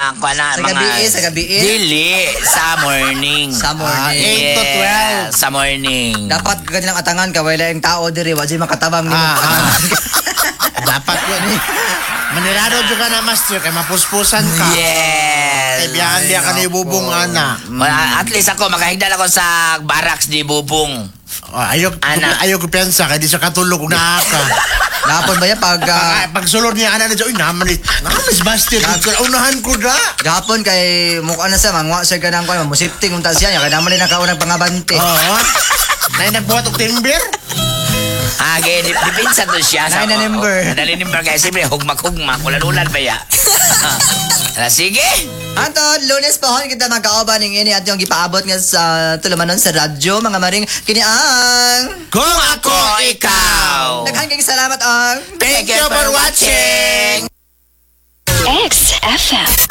Sa gabi. Dili, sa morning. Sa morning. 8 to 12. Sa morning. Dapat kanilang atangan ka, wala yung tao diri, wala dyan makatabang ni mo. Dapat yun eh. Manirado dyan ka na, master, kay mapuspusan ka. Yes. Kay biyahan diya ka ni Bubong, ana. At least ako, makahigdal ako sa barracks ni Bubong. Ayaw ko piyansa, kaya di siya katulog kung naaka. Gapon ba yan pag... Pag sulod niya, ana na dyan, uy, namalit. Namalis, master. Unahan ko na. Gapon kay mukha na sa mangwa siya ka ng kwan, musipting kung tasya niya, kaya naman rin nakaunang pangabante. Oo. Na'y nagbuhat og timber. Dipinsa to siya. Nine na number. Nadali number kaya siyempre, hugmak-hugmak. Ulan-ulan ba ya? Sige. Anton, Lunes po kita magkaoba ng ini at yung gipaabot nga sa tulumanon sa radyo, mga maring kiniang. Kung ako ikaw. Naghanggang salamat ang... Thank you for watching. XFM.